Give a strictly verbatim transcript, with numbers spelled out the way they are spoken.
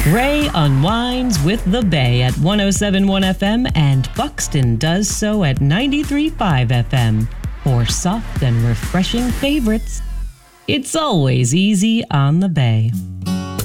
Ray unwinds with the Bay at one oh seven point one F M, and Buxton does so at ninety-three point five F M. For soft and refreshing favorites, it's always easy on the Bay.